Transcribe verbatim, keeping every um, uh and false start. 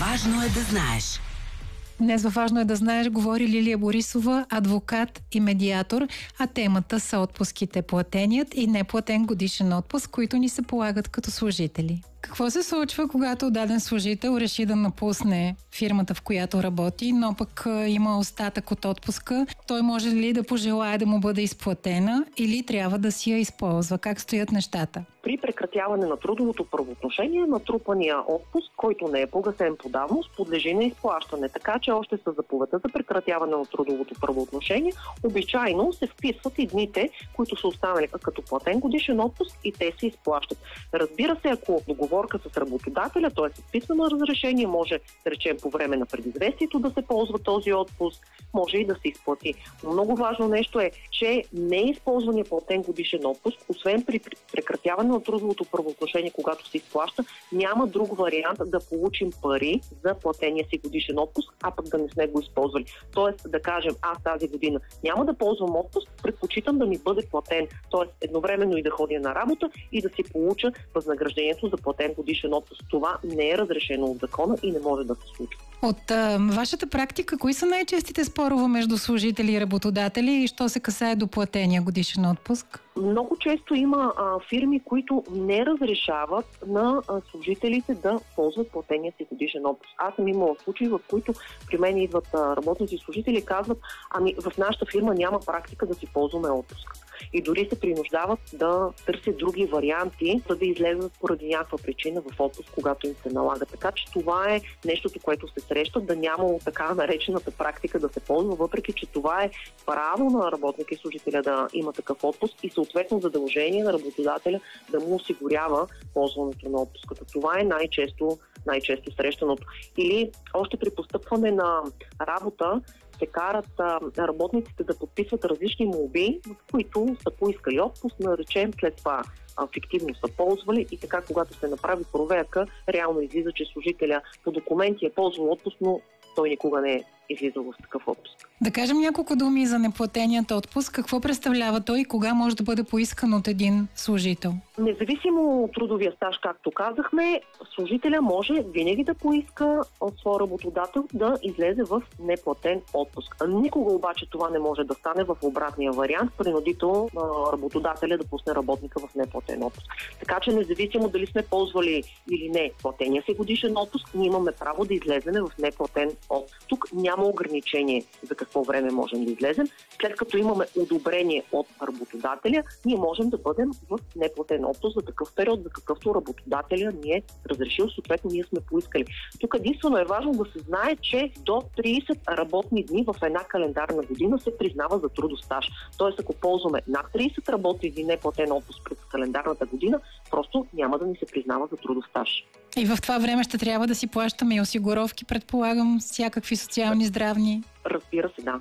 Важно е да знаеш. Днес във Важно е да знаеш говори Лилия Борисова, адвокат и медиатор, а темата са отпуските, платеният и неплатен годишен отпуск, които ни се полагат като служители. Какво се случва, когато даден служител реши да напусне фирмата, в която работи, но пък има остатък от отпуска? Той може ли да пожелае да му бъде изплатена или трябва да си я използва? Как стоят нещата? При прекратяване на трудовото правоотношение, натрупания отпуск, който не е погасен по давност, подлежи на изплащане. Така че още с заповедта за прекратяване на трудовото правоотношение, обичайно се вписват и дните, които са останали като платен годишен отпуск, и те се изплащат. Разбира се, ако договорка с работодателя, т.е. с писмено разрешение, може, да речем, по време на предизвестието да се ползва този отпуск, може и да се изплати. Но много важно нещо е, че неизползвания платен годишен отпуск, освен при прекратяване на трудовото правоотношение, когато се изплаща, няма друг вариант да получим пари за платения си годишен отпуск, а пък да не сме го използвали. Тоест, да кажем, аз тази година няма да ползвам отпуск, предпочитам да ми бъде платен. Тоест, едновременно и да ходя на работа и да си получа възнаграждението за платен годишен отпуск. Това не е разрешено от закона и не може да се случи. От а, вашата практика, кои са най-честите спорове между служители и работодатели и що се касае до платения годишен отпуск? Много често има а, фирми, които не разрешават на а, служителите да ползват платения си годишен отпуск. Аз съм имала случаи, в които при мен идват а, работници и служители и казват, ами в нашата фирма няма практика да си ползваме отпуск. И дори се принуждават да търсят други варианти, за да излезат поради някаква причина в отпуск, когато им се налага. Така че това е нещото, което се среща, да няма така наречената практика да се ползва, въпреки че това е право на работника и служителя да има такъв отпуск и съответно задължение на работодателя да му осигурява ползването на отпуската. Това е най-често, най-често срещаното. Или още при постъпване на работа се карат а, работниците да подписват различни молби, в които са поискали отпуск, наречем, след това а, фиктивно са ползвали, и така, когато се направи проверка, реално излиза, че служителя по документи е ползвал отпуск, но той никога не е излизал в такъв отпуск. Да кажем няколко думи за неплатеният отпуск. Какво представлява той и кога може да бъде поискан от един служител? Независимо от трудовия стаж, както казахме, служителя може винаги да поиска от своя работодател да излезе в неплатен отпуск. Никога обаче това не може да стане в обратния вариант, принудително работодателя да пусне работника в неплатен отпуск. Така че независимо дали сме ползвали или не платения си годишен отпуск, ние имаме право да излеземе в неплатен отпуск. Тук няма ограничение за какво време можем да излезем. След като имаме одобрение от работодателя, ние можем да бъдем в неплатен отпуск за такъв период, за какъвто работодателя ни е разрешил, съответно ние сме поискали. Тук единствено е важно да се знае, че до трийсет работни дни в една календарна година се признава за трудов стаж. Тоест, ако ползваме над трийсет работни дни неплатен отпуск през календарната година, просто няма да ни се признава за трудов стаж. И в това време ще трябва да си плащаме и осигуровки, предполагам, всякакви социални, здравни. Разбира се, да.